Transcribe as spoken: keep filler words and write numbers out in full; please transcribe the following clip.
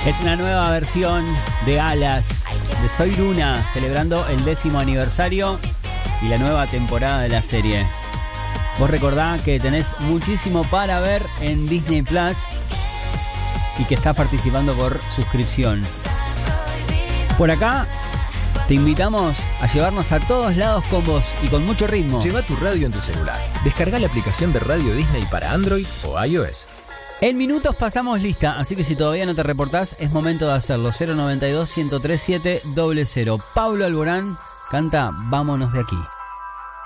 Es una nueva versión de Alas, de Soy Luna, celebrando el décimo aniversario y la nueva temporada de la serie. Vos recordá que tenés muchísimo para ver en Disney Plus y que estás participando por suscripción. Por acá te invitamos a llevarnos a todos lados con vos y con mucho ritmo. Lleva tu radio en tu celular. Descarga la aplicación de Radio Disney para Android o iOS. En minutos pasamos lista, así que si todavía no te reportás, es momento de hacerlo. cero noventa y dos, ciento tres, siete cero cero. Pablo Alborán canta Vámonos de aquí.